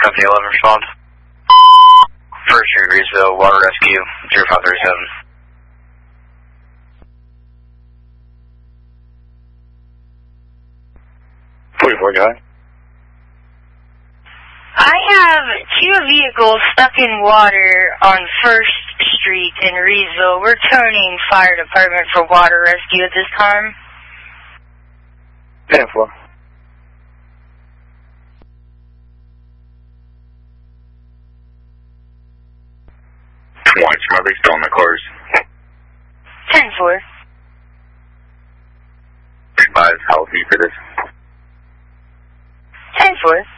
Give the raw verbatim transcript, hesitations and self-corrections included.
Company eleven, respond. First Street, Reedsville, Water Rescue, zero five three seven. forty-four, go ahead. I have two vehicles stuck in water on First Street in Reedsville. We're turning fire department for water rescue at this time. ten four. Twice, are they still in the cars? ten four. Advise healthy for this. ten four.